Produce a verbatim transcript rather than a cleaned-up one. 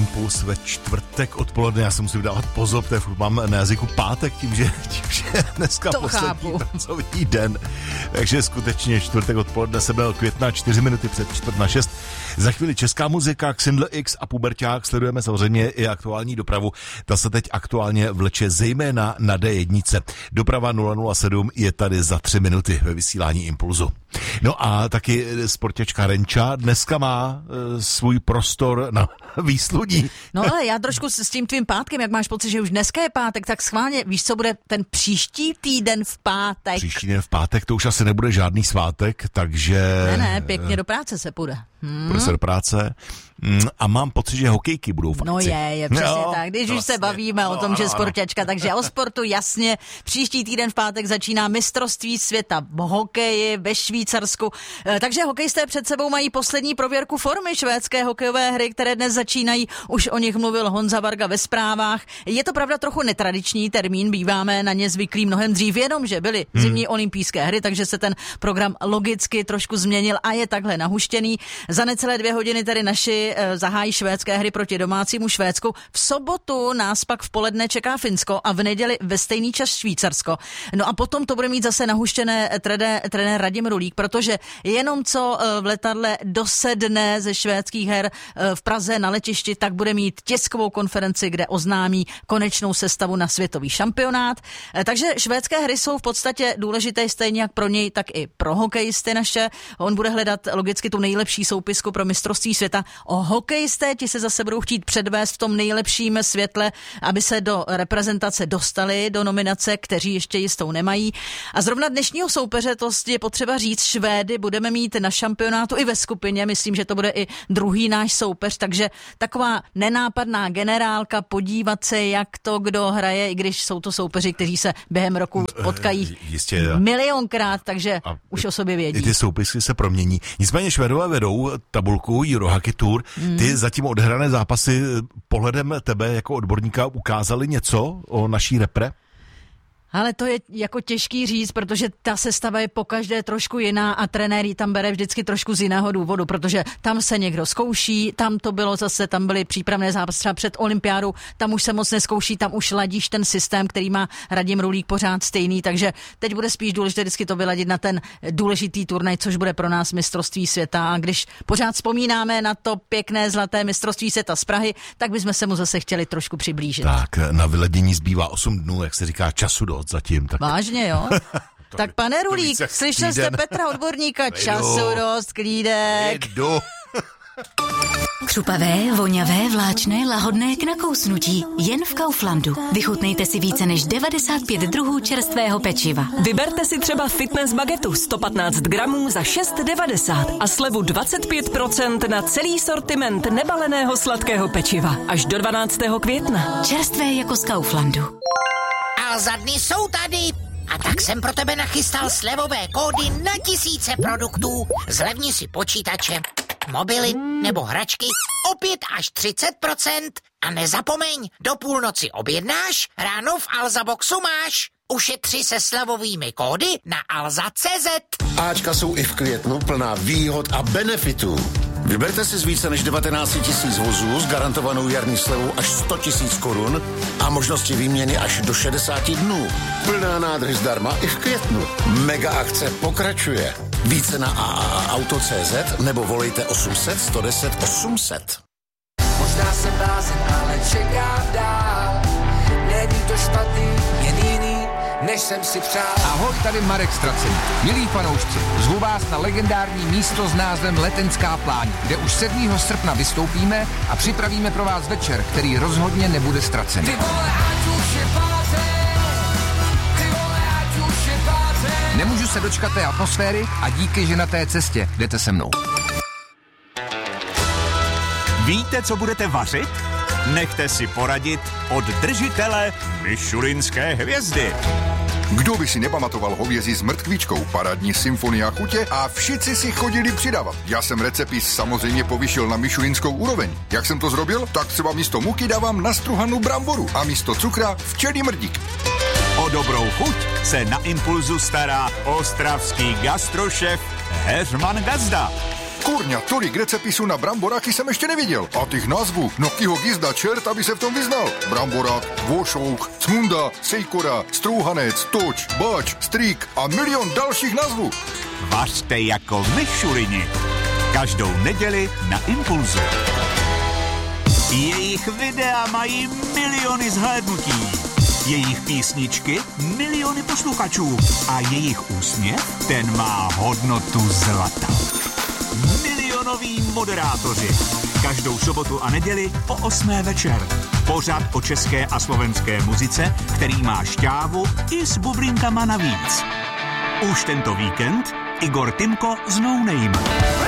Impuls ve čtvrtek odpoledne. Já se musím dávat pozor, protože furt mám na jazyku pátek, tím, že, tím, že dneska to poslední chápu. pracovní den. Takže skutečně čtvrtek odpoledne, sedmého května, čtyři minuty před čtvrt na šest. Za chvíli česká muzika, Xindl X a Puberťák. Sledujeme samozřejmě i aktuální dopravu. Ta se teď aktuálně vleče zejména na D jedna. Doprava nula nula sedm je tady za tři minuty ve vysílání Impulzu. No a taky sportěčka Renča dneska má e, svůj prostor na výsludí. No ale já trošku s, s tím tvým pátkem, jak máš pocit, že už dneska je pátek, tak schválně, víš, co bude ten příští týden v pátek? Příští týden v pátek, to už asi nebude žádný svátek, takže... Ne, ne, pěkně do práce se půjde. Hmm. Půjde se do práce. A mám pocit, že hokejky budou v akci. No je, je přesně no, tak. Když vlastně. už se bavíme o tom, že sportačka, takže o sportu jasně. Příští týden v pátek začíná mistrovství světa v hokeji ve Švýcarsku. Takže hokejisté před sebou mají poslední prověrku formy švédské hokejové hry, které dnes začínají. Už o nich mluvil Honza Varga ve zprávách. Je to pravda trochu netradiční termín, býváme na ně zvyklí mnohem dřív, jenom že byly hmm. zimní olympijské hry, takže se ten program logicky trošku změnil a je takhle nahuštěný. Za necelé dvě hodiny tedy naši zahájí švédské hry proti domácímu Švédsku. V sobotu nás pak v poledne čeká Finsko a v neděli ve stejný čas Švýcarsko. No a potom to bude mít zase nahuštěné trené, trenér Radim Rulík, protože jenom co v letadle dosedne ze švédských her v Praze na letišti, tak bude mít tiskovou konferenci, kde oznámí konečnou sestavu na světový šampionát. Takže švédské hry jsou v podstatě důležité stejně jak pro něj, tak i pro hokejisty naše. On bude hledat logicky tu nejlepší soupisku pro mistrovství světa. O hokejisté ti se zase budou chtít předvést v tom nejlepším světle, aby se do reprezentace dostali do nominace, kteří ještě jistou nemají. A zrovna dnešního soupeře, to je potřeba říct, Švédy budeme mít na šampionátu i ve skupině. Myslím, že to bude i druhý náš soupeř, takže taková nenápadná generálka, podívat se, jak to kdo hraje, i když jsou to soupeři, kteří se během roku potkají Jistě, milionkrát, takže a už o sobě vědí. Ty soupisky se promění. Nicméně Švédové vedou tabulku Eurohockey Tour. Hmm. Ty zatím odehrané zápasy pohledem tebe jako odborníka ukázali něco o naší repre? Ale to je jako těžký říct, protože ta sestava je pokaždé trošku jiná a trenér ji tam bere vždycky trošku z jiného důvodu, protože tam se někdo zkouší, tam to bylo zase, tam byly přípravné zápasy třeba před olympiádou, tam už se moc neskouší, tam už ladíš ten systém, který má Radim Rulík pořád stejný, takže teď bude spíš důležité vždycky to vyladit na ten důležitý turnaj, což bude pro nás mistrovství světa. A když pořád vzpomínáme na to pěkné zlaté mistrovství světa z Prahy, tak bychom se mu zase chtěli trošku přiblížit. Tak, na vyledění zbývá osm dnů, jak se říká, času dost zatím. Tak... Vážně, jo? Tak pane Rulík, slyšel jste Petra odborníka, času dost, klídek. Jdu. Křupavé, voňavé, vláčné, lahodné k nakousnutí. Jen v Kauflandu. Vychutnejte si více než devadesát pět druhů čerstvého pečiva. Vyberte si třeba fitness bagetu sto patnáct gramů za šest devadesát a slevu dvacet pět procent na celý sortiment nebaleného sladkého pečiva. Až do dvanáctého května. Čerstvé jako z Kauflandu. A za dny jsou tady. A tak jsem pro tebe nachystal slevové kódy na tisíce produktů. Zlevni si počítače, mobily nebo hračky o pět až třicet procent. A nezapomeň, do půlnoci objednáš, ráno v Alza Boxu máš. Ušetři se slevovými kódy na alza tečka cé zet. Áčka jsou i v květnu plná výhod a benefitů. Vyberte si z více než devatenáct tisíc vozů s garantovanou jarní slevou až sto tisíc korun a možnosti výměny až do šedesát dnů. Plná nádrž zdarma i v květnu. Mega akce pokračuje. Více na a a a auto tečka cé zet nebo volejte osm set, sto deset, osm set. Možná jsem blázen, ale čekám dál. Není to špatný, jen jiný, než jsem si přál. Ahoj, tady Marek Stracený. Milí fanoušci, zvu vás na legendární místo s názvem Letenská pláň, kde už sedmého srpna vystoupíme a připravíme pro vás večer, který rozhodně nebude ztracený. Ty vole, ať už je pátek, ty vole, ať už je pátek. Nemůžu se dočkat té atmosféry a díky, že na té cestě jdete se mnou. Víte, co budete vařit? Nechte si poradit od držitele Michelinské hvězdy. Kdo by si nepamatoval hovězí s mrtkvičkou, parádní symfonia chutě a všichni si chodili přidávat. Já jsem recepis samozřejmě povyšil na michelinskou úroveň. Jak jsem to zrobil? Tak třeba místo muky dávám nastruhanou bramboru a místo cukra včelí mrdík. O dobrou chuť se na Impulzu stará ostravský gastrošef Heřman Gazda. Kurňa, tolik recepisů na bramboráky jsem ještě neviděl. A těch názvů, no kiho gizda čert, aby se v tom vyznal. Bramborák, vošouk, cmunda, sejkora, strouhanec, toč, bač, strík a milion dalších názvů. Vařte jako Mišulini. Každou neděli na Impulzu. Jejich videa mají miliony zhlédnutí. Jejich písničky miliony posluchačů. A jejich úsměv, ten má hodnotu zlata. Milionoví moderátoři. Každou sobotu a neděli po osmé večer. Pořad o české a slovenské muzice, který má šťávu i s bublinkama navíc. Už tento víkend Igor Timko z No Name.